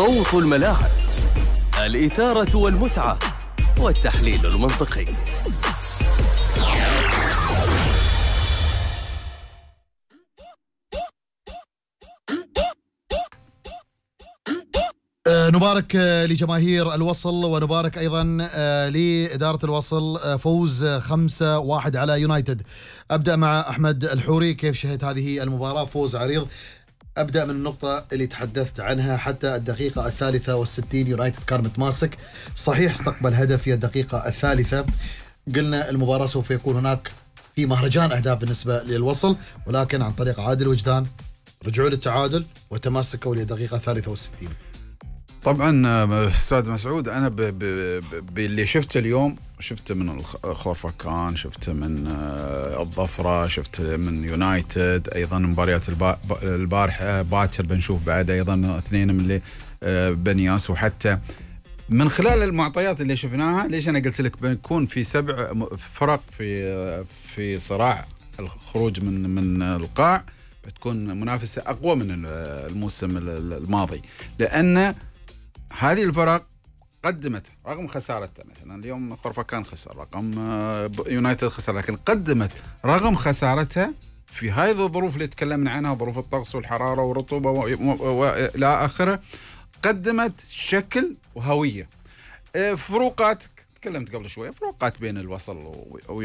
صوت الملاعب، الإثارة والمتعة والتحليل المنطقي. نبارك لجماهير الوصل، ونبارك أيضا لإدارة الوصل فوز 5-1 على يونايتد. أبدأ مع أحمد الحوري، كيف شهدت هذه المباراة؟ فوز عريض. أبدأ من النقطة اللي تحدثت عنها، حتى الدقيقة 63 يونايتد كان متماسك، صحيح استقبل هدف في الدقيقة 3. قلنا المباراة سوف يكون هناك في مهرجان أهداف بالنسبة للوصل، ولكن عن طريق عادل وجدان رجعوا للتعادل وتماسكوا للدقيقة 63. طبعا استاذ مسعود، انا باللي شفته اليوم، شفته من الخورفكان، شفته من الظفره، شفته من يونايتد، ايضا مباريات البارحه، باكر بنشوف بعد ايضا اثنين من بنياس، وحتى من خلال المعطيات اللي شفناها، ليش انا قلت لك بنكون في 7 فرق في صراع الخروج من القاع، بتكون منافسه اقوى من الموسم الماضي، لان هذه الفرق قدمت رغم خسارتها. مثلا اليوم خرفكان خسر، رقم يونايتد خسر، لكن قدمت رغم خسارتها في هذه الظروف اللي تكلمنا عنها، ظروف الطقس والحرارة والرطوبة وإلى آخره، قدمت شكل وهوية. فروقات تكلمت قبل شوية، فروقات بين الوصل